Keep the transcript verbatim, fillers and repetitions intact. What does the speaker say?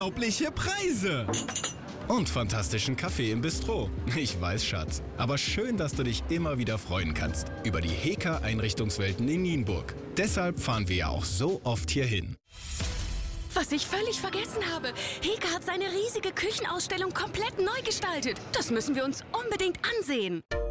unglaubliche Preise. Und fantastischen Kaffee im Bistro. Ich weiß, Schatz. Aber schön, dass du dich immer wieder freuen kannst über die Heka Einrichtungswelten in Nienburg. Deshalb fahren wir ja auch so oft hierhin. Was ich völlig vergessen habe. Heka hat seine riesige Küchenausstellung komplett neu gestaltet. Das müssen wir uns unbedingt ansehen.